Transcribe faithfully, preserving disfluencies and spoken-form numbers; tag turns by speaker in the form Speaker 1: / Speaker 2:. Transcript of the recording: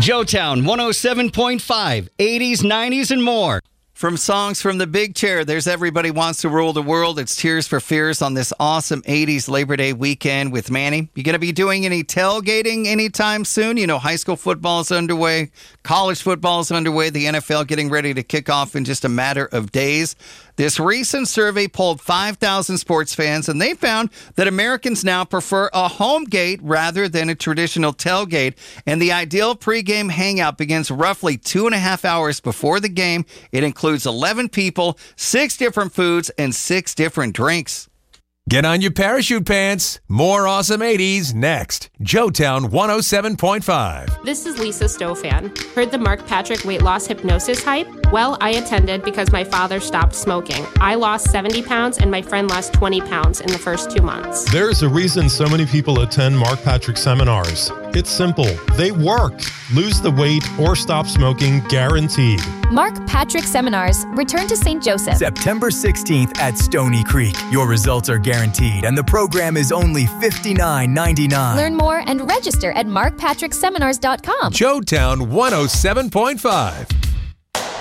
Speaker 1: Joetown one oh seven point five, eighties, nineties, and more.
Speaker 2: From songs from the big chair, there's Everybody Wants to Rule the World. It's Tears for Fears on this awesome eighties Labor Day weekend with Manny. You going to be doing any tailgating anytime soon? You know, high school football is underway. College football is underway. The N F L getting ready to kick off in just a matter of days. This recent survey polled five thousand sports fans, and they found that Americans now prefer a home gate rather than a traditional tailgate. And the ideal pregame hangout begins roughly two and a half hours before the game. It includes eleven people, six different foods, and six different drinks.
Speaker 3: Get on your parachute pants. More awesome eighties next. Joetown one oh seven point five.
Speaker 4: This is Lisa Stofan. Heard the Mark Patrick weight loss hypnosis hype? Well, I attended because my father stopped smoking. I lost seventy pounds and my friend lost twenty pounds in the first two months.
Speaker 5: There's a reason so many people attend Mark Patrick seminars. It's simple. They work. Lose the weight or stop smoking, guaranteed.
Speaker 6: Mark Patrick Seminars. Return to Saint Joseph.
Speaker 7: September sixteenth at Stony Creek. Your results are guaranteed, and the program is only fifty-nine ninety-nine.
Speaker 6: Learn more and register at mark patrick seminars dot com.
Speaker 3: Joetown one oh seven point five.